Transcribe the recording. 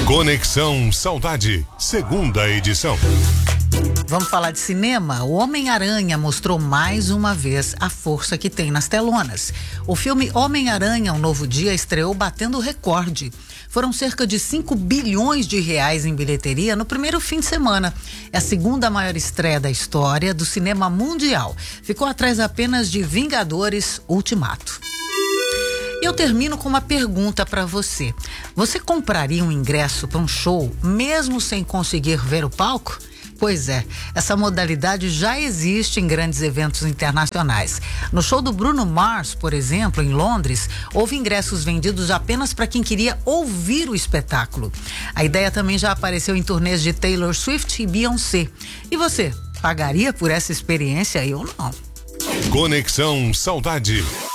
Conexão Saudade, segunda edição. Vamos falar de cinema? O Homem-Aranha mostrou mais uma vez a força que tem nas telonas. O filme Homem-Aranha, Um Novo Dia estreou batendo recorde. Foram cerca de 5 bilhões de reais em bilheteria no primeiro fim de semana. É a segunda maior estreia da história do cinema mundial. Ficou atrás apenas de Vingadores Ultimato. E eu termino com uma pergunta para você. Você compraria um ingresso para um show mesmo sem conseguir ver o palco? Pois é, essa modalidade já existe em grandes eventos internacionais. No show do Bruno Mars, por exemplo, em Londres, houve ingressos vendidos apenas para quem queria ouvir o espetáculo. A ideia também já apareceu em turnês de Taylor Swift e Beyoncé. E você, pagaria por essa experiência? Eu não. Conexão Saudade.